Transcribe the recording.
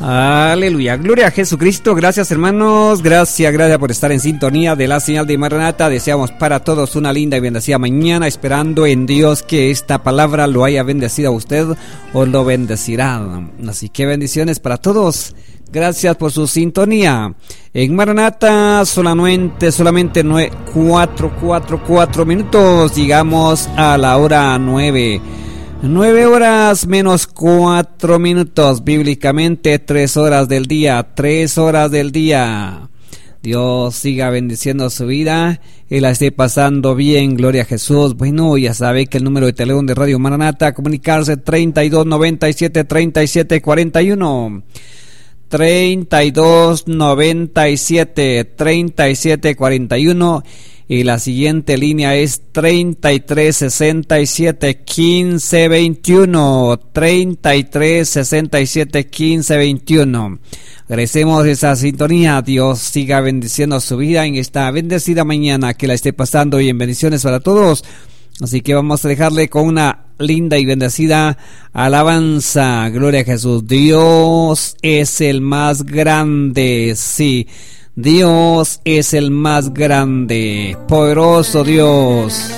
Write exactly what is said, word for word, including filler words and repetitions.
Aleluya, gloria a Jesucristo. Gracias, hermanos, gracias, gracias por estar en sintonía de la señal de Maranata. Deseamos para todos una linda y bendecida mañana, esperando en Dios que esta palabra lo haya bendecido a usted o lo bendecirá. Así que bendiciones para todos. Gracias por su sintonía. En Maranata solamente, solamente nueve, cuatro, cuatro, cuatro minutos. Llegamos a la hora nueve. Nueve horas menos cuatro minutos. Bíblicamente tres horas del día. Tres horas del día. Dios siga bendiciendo su vida y la esté pasando bien. Gloria a Jesús. Bueno, ya sabe que el número de teléfono de Radio Maranata, comunicarse treinta y dos noventa y siete treinta y siete cuarenta y uno. treinta y dos noventa y siete treinta y siete cuarenta y uno. Y la siguiente línea es treinta y tres sesenta y siete quince veintiuno. treinta y tres sesenta y siete quince veintiuno. Agradecemos esa sintonía. Dios siga bendiciendo su vida en esta bendecida mañana, que la esté pasando bien. Bendiciones para todos. Así que vamos a dejarle con una linda y bendecida alabanza. Gloria a Jesús. Dios es el más grande. Sí, Dios es el más grande. Poderoso Dios.